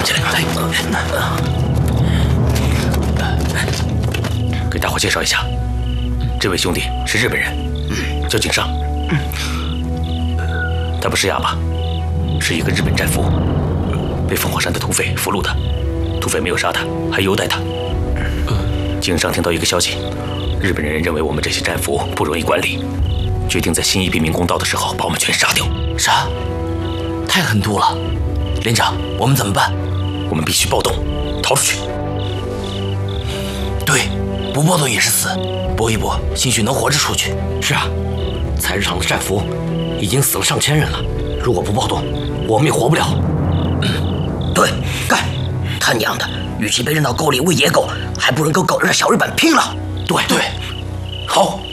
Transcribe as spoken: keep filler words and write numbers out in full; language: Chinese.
起来，来，给大伙介绍一下，这位兄弟是日本人，叫井上。他不是哑巴，是一个日本战俘，被凤凰山的土匪俘虏的。土匪没有杀他，还优待他。井上听到一个消息，日本人认为我们这些战俘不容易管理，决定在新一批民工到的时候把我们全杀掉。 啥？太狠毒了！连长，我们怎么办？ 我们必须暴动，逃出去。 对，不暴动也是死，搏一搏，兴许能活着出去。 是啊，采石场的战俘已经死了上千人了，如果不暴动，我们也活不了。 嗯，对，干！他娘的，与其被扔到沟里喂野狗，还不如跟狗日的小日本拼了！ 对对，好。